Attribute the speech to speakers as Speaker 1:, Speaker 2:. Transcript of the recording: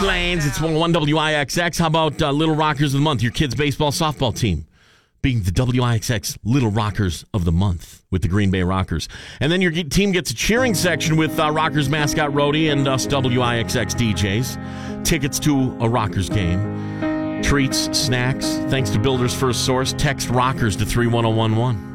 Speaker 1: Plains. It's 101 WIXX. How about Little Rockers of the Month? Your kids' baseball, softball team being the WIXX Little Rockers of the Month with the Green Bay Rockers. And then your team gets a cheering section with Rockers mascot Rhodey and us WIXX DJs. Tickets to a Rockers game. Treats, snacks. Thanks to Builders First Source. Text Rockers to 31011.